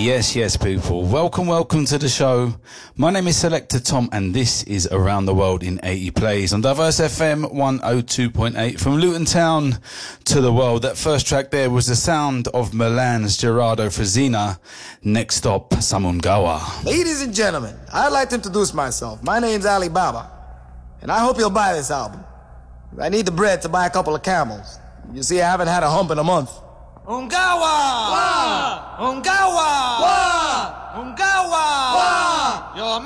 Yes, people. Welcome to the show. My name is Selector Tom, and this is Around the World in 80 Plays on Diverse FM 102.8. From Luton Town to the world. That first track there was the sound of Milan's Gerardo Frisina. Next stop, Samungawa. Ladies and gentlemen, I'd like to introduce myself. My name's Ali Baba, and I hope you'll buy this album. I need the bread to buy a couple of camels. You see, I haven't had a hump in a month. Ungawa! Wa! Ungawa! Wa! Ungawa! Wa! Your